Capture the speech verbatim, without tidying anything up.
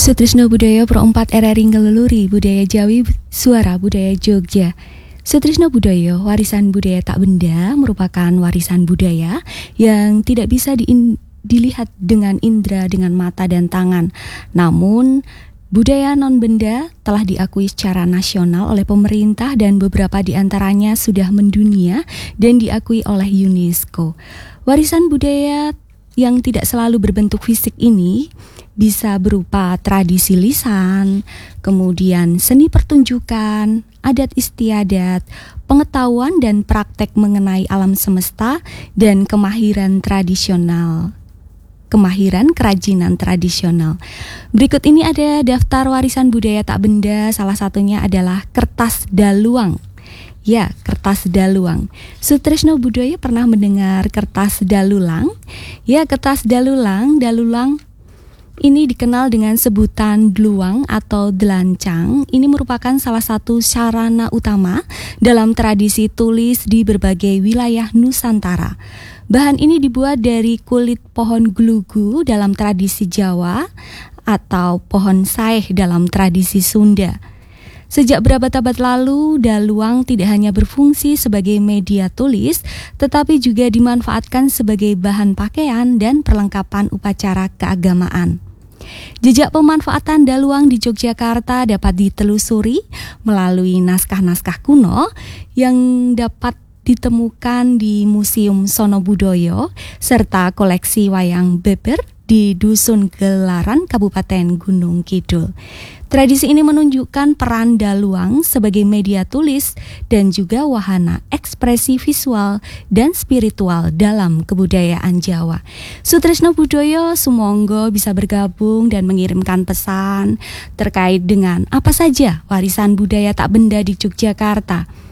Sutrisno Budaya Pro empat R R I Ngeluluri Budaya Jawi Suara Budaya Jogja. Sutrisno Budaya, warisan budaya tak benda, merupakan warisan budaya yang tidak bisa di, dilihat dengan indera, dengan mata dan tangan. Namun, budaya non-benda telah diakui secara nasional oleh pemerintah dan beberapa di antaranya sudah mendunia dan diakui oleh UNESCO. Warisan budaya yang tidak selalu berbentuk fisik ini bisa berupa tradisi lisan, kemudian seni pertunjukan, adat istiadat, pengetahuan dan praktek mengenai alam semesta, dan kemahiran tradisional. Kemahiran kerajinan tradisional. Berikut ini ada daftar warisan budaya tak benda, salah satunya adalah kertas daluang. Ya, kertas daluang. Sutrisno Budaya pernah mendengar kertas dalulang? Ya, kertas dalulang, dalulang ini dikenal dengan sebutan dluwang atau delancang. Ini merupakan salah satu sarana utama dalam tradisi tulis di berbagai wilayah Nusantara. Bahan ini dibuat dari kulit pohon glugu dalam tradisi Jawa atau pohon saeh dalam tradisi Sunda. Sejak berabad-abad lalu, daluang tidak hanya berfungsi sebagai media tulis, tetapi juga dimanfaatkan sebagai bahan pakaian dan perlengkapan upacara keagamaan. Jejak pemanfaatan daluang di Yogyakarta dapat ditelusuri melalui naskah-naskah kuno yang dapat ditemukan di Museum Sono Budoyo serta koleksi wayang beber di Dusun Gelaran, Kabupaten Gunung Kidul. Tradisi ini menunjukkan peran daluang sebagai media tulis dan juga wahana ekspresi visual dan spiritual dalam kebudayaan Jawa. Sutrisno Budaya sumangga bisa bergabung dan mengirimkan pesan terkait dengan apa saja warisan budaya tak benda di Yogyakarta.